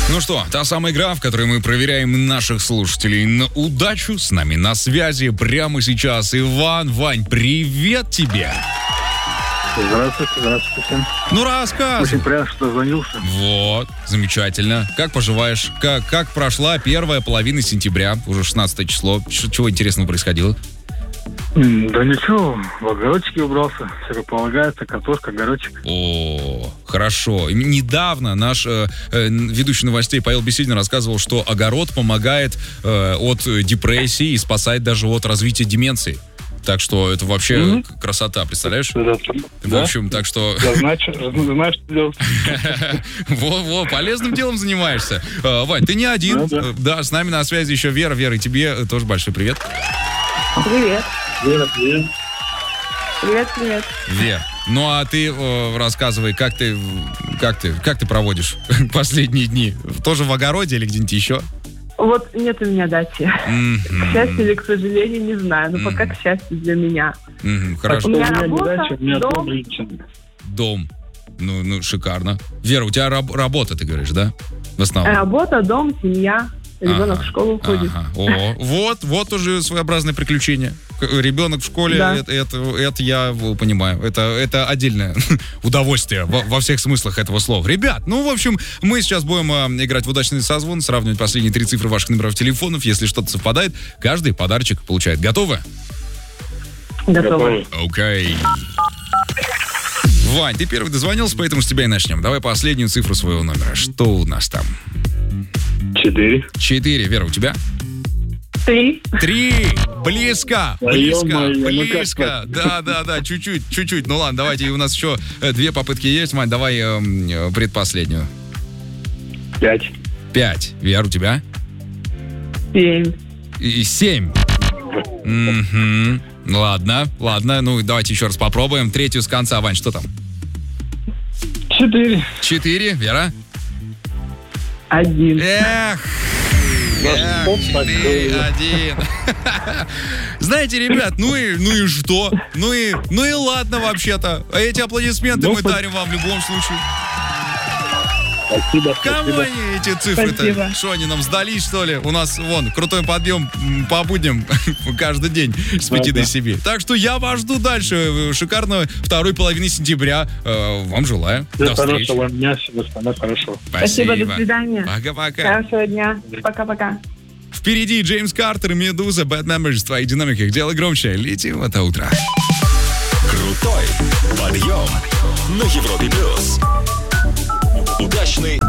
Ну что, та самая игра, в которой мы проверяем наших слушателей на удачу. С нами на связи прямо сейчас Иван. Вань, привет тебе! Здравствуйте, здравствуйте. Ну, рассказывай. Очень приятно, что дозвонился. Вот, замечательно. Как поживаешь? Как прошла первая половина сентября, уже 16 число? Чего интересного происходило? Да ничего, в огородчике убрался. Все как полагается, картошка, огородчик. О, хорошо. Недавно наш ведущий новостей Павел Беседин рассказывал, что огород помогает от депрессии и спасает даже от развития деменции. Так что это вообще красота, представляешь? В общем, так что... Я знаю, что делать. Во, полезным делом занимаешься. Вань, ты не один. Да, с нами на связи еще Вера. Вера, и тебе тоже большой привет. Привет. Вера, привет. Привет. Вер, ну а ты рассказывай, как ты проводишь последние дни? Тоже в огороде или где-нибудь еще? Вот нет у меня дачи. К счастью или к сожалению, не знаю. Но пока к счастью для меня. Хорошо. У меня не работа, дача, у меня дом. дом личный. Дом. Ну, шикарно. Вера, у тебя работа, ты говоришь, да? В основном. Работа, дом, семья. Ребенок в школу ходит. О, вот уже своеобразное приключение. Ребенок в школе, Да. это я понимаю. Это отдельное удовольствие во всех смыслах этого слова. Ребят, ну, в общем, мы сейчас будем играть в удачный созвон, сравнивать последние 3 цифры ваших номеров телефонов. Если что-то совпадает, каждый подарочек получает. Готовы? Готово. Окей. Вань, ты первый дозвонился, поэтому с тебя и начнем. Давай последнюю цифру своего номера. Что у нас там? 4. 4. Вера, у тебя? 3. 3. Близко. Ё-моё, Да, чуть-чуть. Ну ладно, давайте, у нас еще 2 попытки есть. Вань, давай предпоследнюю. 5. 5. Вера, у тебя? 7. И 7. Ладно. Ну, давайте еще раз попробуем. 3 с конца. Вань, что там? 4. 4. Вера? 1. Эх, 4-1. Знаете, ребят, ну и что? Ну и ладно вообще-то. А эти аплодисменты мы дарим вам в любом случае. Спасибо. Кому они эти цифры-то? Спасибо. Что, они нам сдались, что ли? У нас, крутой подъем по будням каждый день с 5 до 7. Так что я вас жду дальше. Шикарной второй половины сентября. Вам желаю. До встречи. Хорошего дня, всего остального хорошего. Спасибо, до свидания. Пока-пока. Хорошего дня. Пока-пока. Впереди Джеймс Картер, Медуза, Bad Memories. В твоих динамиках дело громче. Летим в это утро. Крутой подъем на Европе+. Удачный